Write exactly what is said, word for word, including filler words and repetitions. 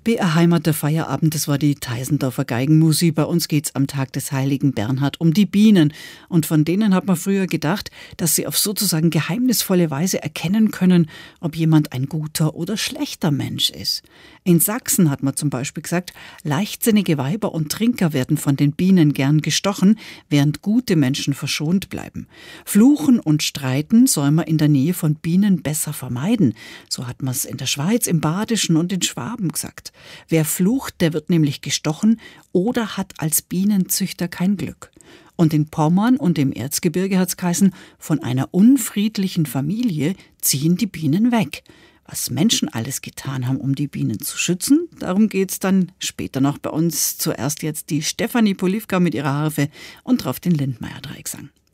B R Heimat, der Feierabend, das war die Teisendorfer Geigenmusik. Bei uns geht's am Tag des heiligen Bernhard um die Bienen. Und von denen hat man früher gedacht, dass sie auf sozusagen geheimnisvolle Weise erkennen können, ob jemand ein guter oder schlechter Mensch ist. In Sachsen hat man zum Beispiel gesagt, leichtsinnige Weiber und Trinker werden von den Bienen gern gestochen, während gute Menschen verschont bleiben. Fluchen und Streiten soll man in der Nähe von Bienen besser vermeiden. So hat man es in der Schweiz, im Badischen und in Schwaben gesagt. Wer flucht, der wird nämlich gestochen oder hat als Bienenzüchter kein Glück. Und in Pommern und im Erzgebirge hat es geheißen, von einer unfriedlichen Familie ziehen die Bienen weg. Was Menschen alles getan haben, um die Bienen zu schützen, darum geht's dann später noch bei uns. Zuerst jetzt die Stefanie Polivka mit ihrer Harfe und drauf den Lindmeier-Dreiecksang.